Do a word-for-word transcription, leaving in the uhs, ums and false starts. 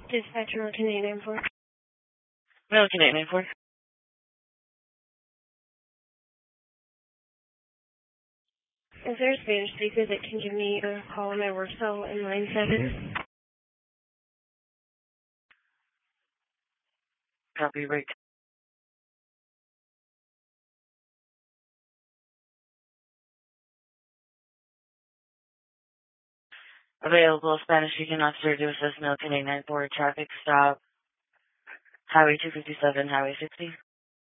Dispatch American eight nine four. American eight nine four. Is there a Spanish speaker that can give me a call on my work cell in line seven? Copy, right. Available Spanish speaking officer to assist American eight nine four traffic stop. Highway two fifty-seven, Highway sixty.